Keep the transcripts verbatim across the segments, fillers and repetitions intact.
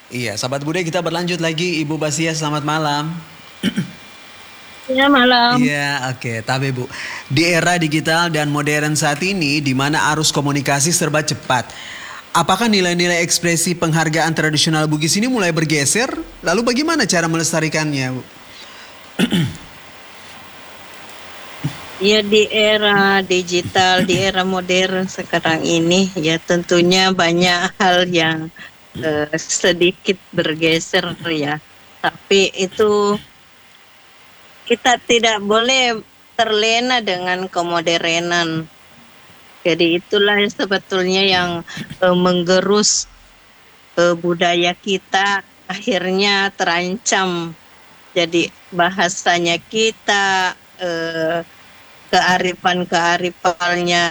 Iya, sahabat budaya kita berlanjut lagi. Ibu Basia, selamat malam. Ya malam. Iya, oke. Tapi Bu, di era digital dan modern saat ini, di mana arus komunikasi serba cepat, apakah nilai-nilai ekspresi penghargaan tradisional Bugis ini mulai bergeser? Lalu bagaimana cara melestarikannya, Bu? Ya di era digital, di era modern sekarang ini ya tentunya banyak hal yang eh, sedikit bergeser ya. Tapi itu kita tidak boleh terlena dengan kemodernan. Jadi itulah sebetulnya yang eh, menggerus eh, budaya kita akhirnya terancam. Jadi bahasanya kita eh, kearifan-kearifannya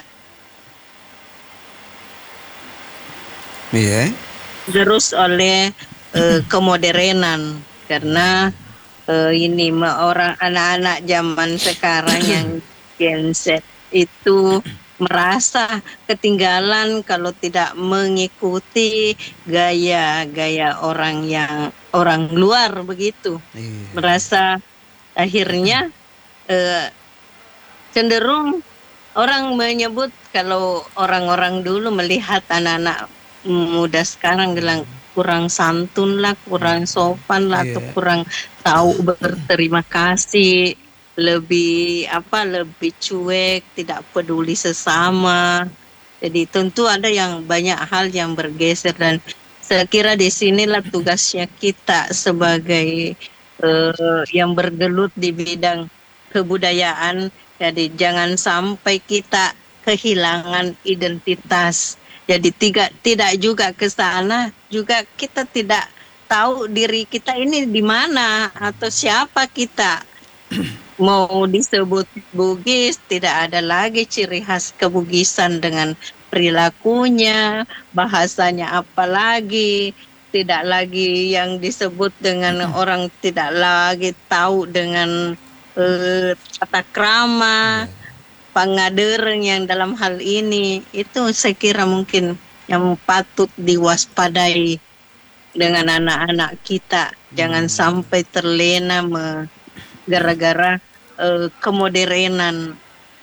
Iya. terus oleh eh, kemodernan karena eh, ini me- orang anak-anak zaman sekarang yang Gen Z itu merasa ketinggalan kalau tidak mengikuti gaya-gaya orang yang orang luar begitu, Iya. merasa akhirnya eh, cenderung orang menyebut kalau orang-orang dulu melihat anak-anak muda sekarang bilang kurang santun lah, kurang sopan lah, atau Iya. kurang tahu berterima kasih, lebih apa, lebih cuek, tidak peduli sesama. Jadi tentu ada yang banyak hal yang bergeser dan saya kira di sinilah tugasnya kita sebagai eh, yang bergelut di bidang kebudayaan. Jadi jangan sampai kita kehilangan identitas. Jadi tidak tidak juga ke sana, juga kita tidak tahu diri kita ini di mana atau siapa kita. Mau disebut Bugis, tidak ada lagi ciri khas kebugisan dengan perilakunya, bahasanya apalagi, tidak lagi yang disebut dengan orang tidak lagi tahu dengan eh, tata krama, Iya. pengader yang dalam hal ini itu saya kira mungkin yang patut diwaspadai dengan anak-anak kita. Jangan Hmm, sampai terlena me- gara-gara eh, kemodernan.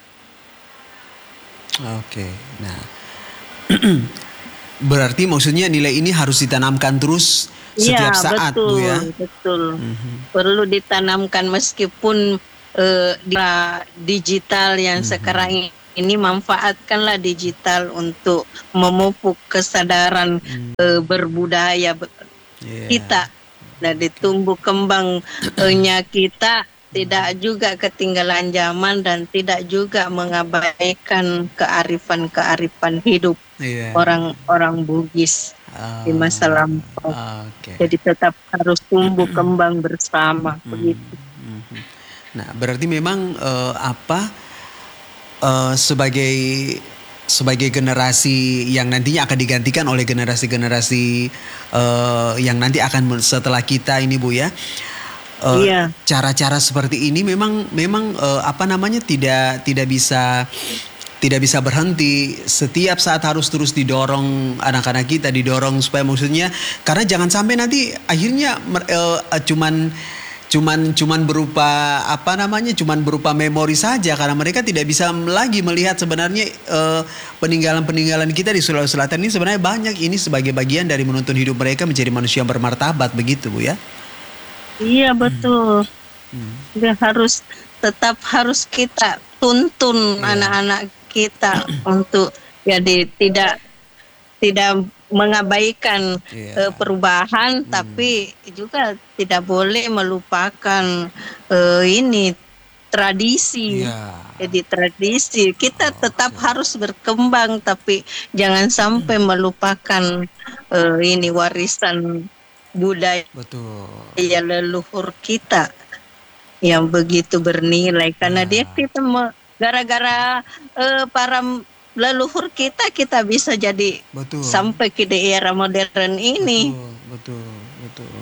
oke. Nah, berarti maksudnya nilai ini harus ditanamkan terus Iya, setiap saat, Bu betul, ya? betul. Mhm. Perlu ditanamkan meskipun eh, di era digital yang Mhm. sekarang ini manfaatkanlah digital untuk memupuk kesadaran Hmm, eh, berbudaya be- iya. kita dan Oke. ditumbuh kembangnya kita tidak juga ketinggalan zaman dan tidak juga mengabaikan kearifan-kearifan hidup Iya. orang-orang Bugis di masa lampau. Ah, oke. Jadi tetap harus tumbuh kembang bersama Hmm, begitu. mhm. Nah, berarti memang eh, apa eh, sebagai sebagai generasi yang nantinya akan digantikan oleh generasi-generasi eh, yang nanti akan setelah kita ini, Bu ya. Eh, Iya, cara-cara seperti ini memang memang eh, apa namanya tidak tidak bisa tidak bisa berhenti, setiap saat harus terus didorong anak-anak kita, didorong supaya maksudnya karena jangan sampai nanti akhirnya mer- eh, eh, cuman cuman cuman berupa apa namanya cuman berupa memori saja karena mereka tidak bisa lagi melihat sebenarnya eh, peninggalan-peninggalan kita di Sulawesi Selatan ini sebenarnya banyak, ini sebagai bagian dari menuntun hidup mereka menjadi manusia yang bermartabat begitu, Bu ya. iya betul. Hmm. Dia harus tetap harus kita tuntun Iya. anak-anak kita untuk jadi tidak tidak mengabaikan eh, Iya. perubahan, Hmm. tapi juga tidak boleh melupakan eh, ini tradisi. Iya. Jadi tradisi kita tetap Oke. harus berkembang, tapi jangan sampai melupakan eh, ini warisan budaya Betul. leluhur kita yang begitu bernilai. Karena dia Ya, kita me- gara-gara eh, para m- leluhur kita kita bisa jadi betul. sampai ke di era modern ini. Betul, betul, betul.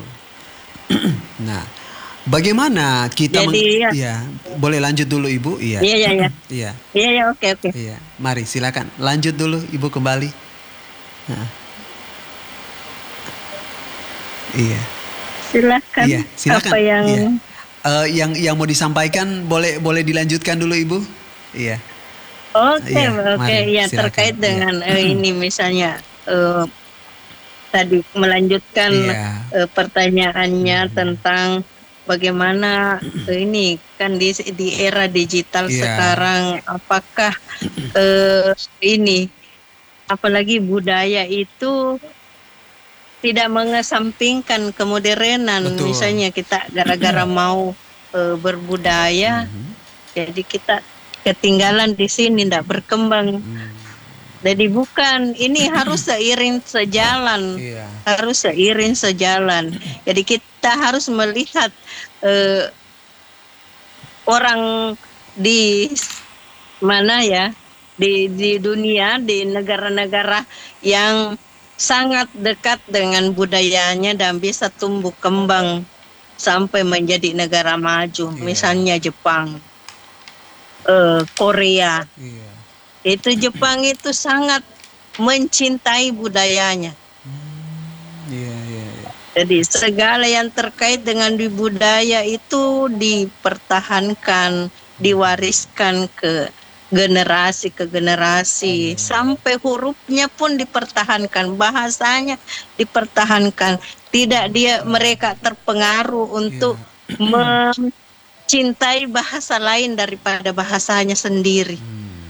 Nah, bagaimana kita meng Jadi ya, ya, boleh lanjut dulu Ibu? Iya. iya ya ya, Iya. iya ya, oke oke. Iya. Mari silakan. Lanjut dulu Ibu kembali. Nah, Iya. Silakan. Iya, silakan. Apa yang Iya. Eh, yang yang mau disampaikan boleh boleh dilanjutkan dulu Ibu. Iya. Oke, Iya, oke, mari ya silakan. terkait Iya. dengan eh, ini misalnya eh, tadi melanjutkan Iya. eh, pertanyaannya tentang bagaimana eh, ini kan di di era digital Iya. sekarang, apakah eh, ini apalagi budaya itu tidak mengesampingkan kemodernan. Betul. Misalnya kita gara-gara mau eh, berbudaya, jadi kita ketinggalan di sini, tidak berkembang. Jadi bukan, ini harus seiring sejalan, Iya. harus seiring sejalan. Jadi kita harus melihat eh, orang di mana ya, di di dunia, di negara-negara yang sangat dekat dengan budayanya dan bisa tumbuh kembang sampai menjadi negara maju. Iya. Misalnya Jepang, eh, Korea. Iya. Itu Jepang itu sangat mencintai budayanya. Iya, iya, iya. Jadi segala yang terkait dengan di budaya itu dipertahankan, diwariskan ke generasi ke generasi, sampai hurufnya pun dipertahankan, bahasanya dipertahankan. Tidak dia mereka terpengaruh untuk mencintai bahasa lain daripada bahasanya sendiri.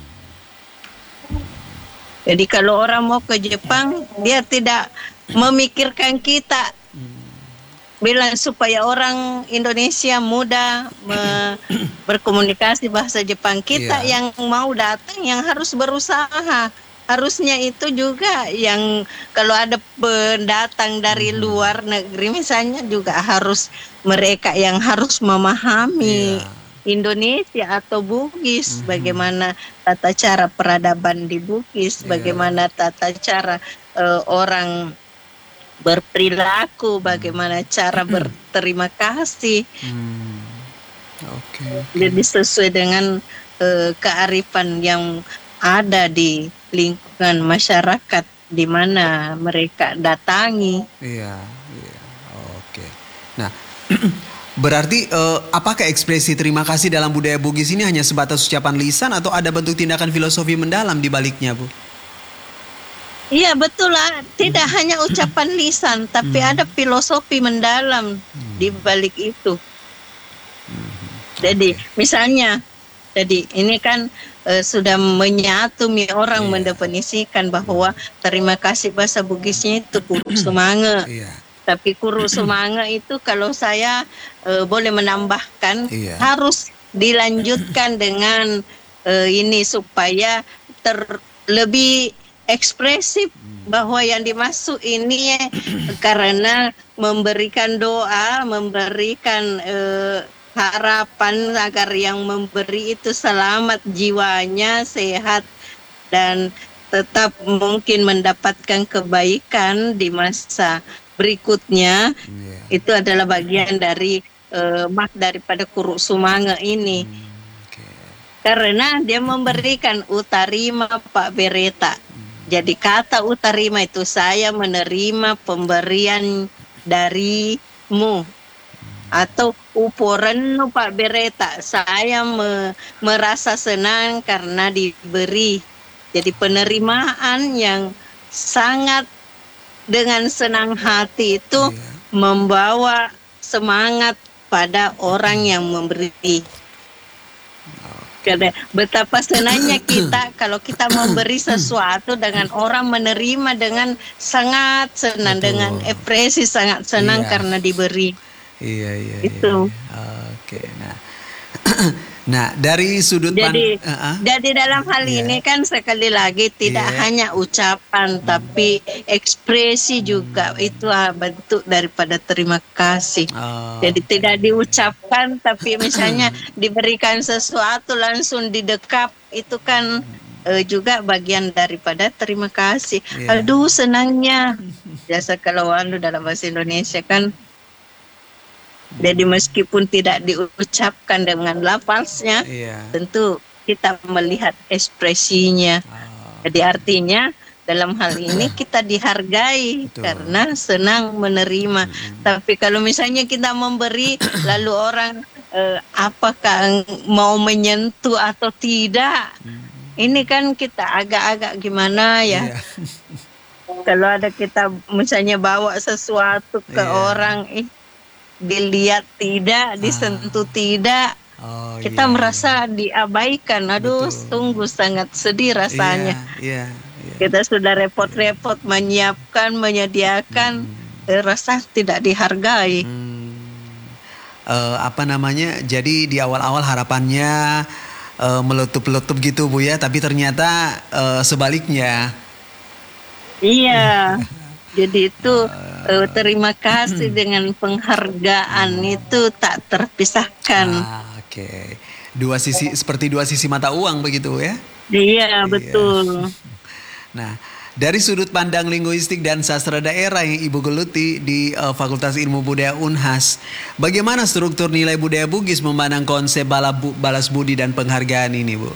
Jadi kalau orang mau ke Jepang, dia tidak memikirkan kita, bilang supaya orang Indonesia mudah me- berkomunikasi bahasa Jepang. Kita Iya. yang mau datang yang harus berusaha. Harusnya itu juga yang kalau ada pendatang dari luar negeri misalnya juga harus mereka yang harus memahami Iya. Indonesia atau Bugis, bagaimana tata cara peradaban di Bugis, Iya. bagaimana tata cara eh, orang berperilaku, bagaimana cara berterima kasih. Hmm. Oke. Jadi sesuai dengan eh, kearifan yang ada di lingkungan masyarakat di mana mereka datangi. Iya, iya. Oke. Nah, berarti eh, apakah ekspresi terima kasih dalam budaya Bugis ini hanya sebatas ucapan lisan atau ada bentuk tindakan filosofi mendalam di baliknya, Bu? Iya betul lah, tidak hanya ucapan lisan, tapi ada filosofi mendalam di balik itu. Jadi misalnya, jadi ini kan eh, sudah menyatu mi orang Iya. mendefinisikan bahwa terima kasih bahasa Bugisnya itu kuru sumanga. Iya. Tapi kuru sumanga itu kalau saya eh, boleh menambahkan, Iya. harus dilanjutkan dengan eh, ini supaya ter lebih ekspresif bahwa yang dimaksud ini eh, karena memberikan doa, memberikan eh, harapan agar yang memberi itu selamat jiwanya, sehat dan tetap mungkin mendapatkan kebaikan di masa berikutnya. Iya. Itu adalah bagian dari eh, mak daripada kuru sumanga ini. Oke. Karena dia memberikan utarima Pak Bereta. Jadi kata utarima itu saya menerima pemberian darimu. Atau uporenu Pak Bereta, saya me- merasa senang karena diberi. Jadi penerimaan yang sangat dengan senang hati itu Iya. membawa semangat pada orang yang memberi. Karena betapa senangnya kita kalau kita memberi sesuatu dengan orang menerima dengan sangat senang, Betul. dengan ekspresi sangat senang Iya. karena diberi. Iya, iya, Itu. iya. Oke. Nah. Nah, dari sudut Jadi, pandang uh-uh. jadi dalam hal Iya. ini kan sekali lagi tidak Iya. hanya ucapan, tapi ekspresi juga itu ah, bentuk daripada terima kasih. Oh. Jadi tidak diucapkan, tapi misalnya diberikan sesuatu langsung didekap, itu kan eh, juga bagian daripada terima kasih. Iya. Aduh senangnya. Biasa kalau anu dalam bahasa Indonesia kan. Jadi meskipun tidak diucapkan dengan lafaznya, Iya. tentu kita melihat ekspresinya. Oh. Jadi artinya dalam hal ini kita dihargai Betul. karena senang menerima. Tapi kalau misalnya kita memberi lalu orang eh, apakah mau menyentuh atau tidak, ini kan kita agak-agak gimana ya. Iya. Kalau ada kita misalnya bawa sesuatu ke Iya. orang, eh, dilihat tidak, disentuh tidak, Oh, kita iya, merasa diabaikan. Aduh, Betul. sungguh sangat sedih rasanya. Iya, iya, iya. Kita sudah repot-repot menyiapkan, menyediakan, eh, rasa tidak dihargai. Hmm. Eh, apa namanya? Jadi di awal-awal harapannya eh, meletup-letup gitu Bu ya, tapi ternyata eh, sebaliknya. Iya. Jadi itu eh, terima kasih dengan penghargaan itu tak terpisahkan. Ah, oke. Dua sisi seperti dua sisi mata uang begitu ya. Iya, betul. Nah, dari sudut pandang linguistik dan sastra daerah yang Ibu geluti di eh, Fakultas Ilmu Budaya Unhas, bagaimana struktur nilai budaya Bugis memandang konsep bala bu- balas budi dan penghargaan ini, Bu?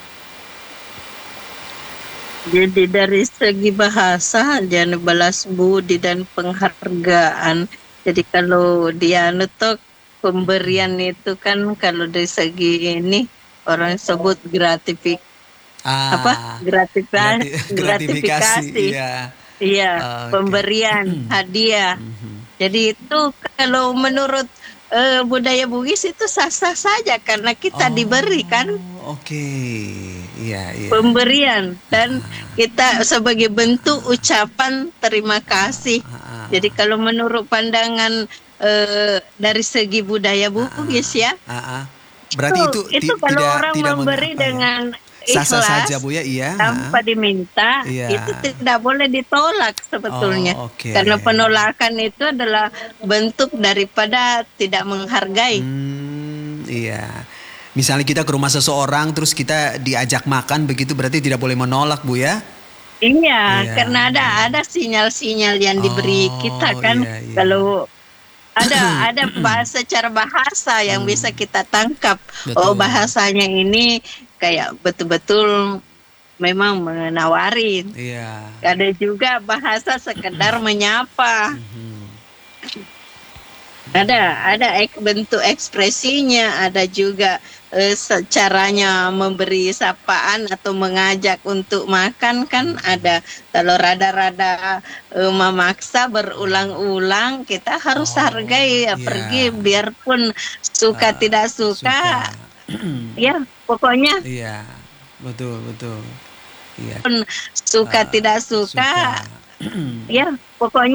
Jadi dari segi bahasa dan balas budi dan penghargaan. Jadi kalau dia nutuk pemberian itu kan kalau dari segi ini orang sebut gratifik Ah, apa gratifikasi grati- gratifikasi. Iya. Iya, Oke. pemberian hadiah. Jadi itu kalau menurut eh, budaya Bugis itu sah-sah saja karena kita diberi kan Oh, oke. Iya, iya. pemberian dan kita sebagai bentuk ucapan terima kasih. Ah, ah, Jadi kalau menurut pandangan eh, dari segi budaya Bugis ya, ah, ah. Berarti itu, itu ti- kalau tidak orang tidak memberi mengapa ya. dengan Sah-sah ikhlas saja Bu ya, iya. tanpa ah. diminta, Iya. itu tidak boleh ditolak sebetulnya. Oh, oke. Karena penolakan itu adalah bentuk daripada tidak menghargai. Hmm, iya. Misalnya kita ke rumah seseorang terus kita diajak makan begitu berarti tidak boleh menolak Bu ya? Iya, Iya. karena ada ada sinyal-sinyal yang diberi Oh, kita kan. iya, iya. Kalau ada ada bahasa secara bahasa yang bisa kita tangkap. Oh, Betul. bahasanya ini kayak betul-betul memang menawarin. Iya. Ada juga bahasa sekedar menyapa. Ada ada ek, bentuk ekspresinya, ada juga eh, se- caranya memberi sapaan atau mengajak untuk makan kan ada. Kalau rada-rada eh, memaksa berulang-ulang, kita harus Oh, hargai ya, iya. pergi biarpun suka Ah, tidak suka, ya pokoknya Iya. Betul, betul. Iya. pun suka Ah, tidak suka, suka. ya pokoknya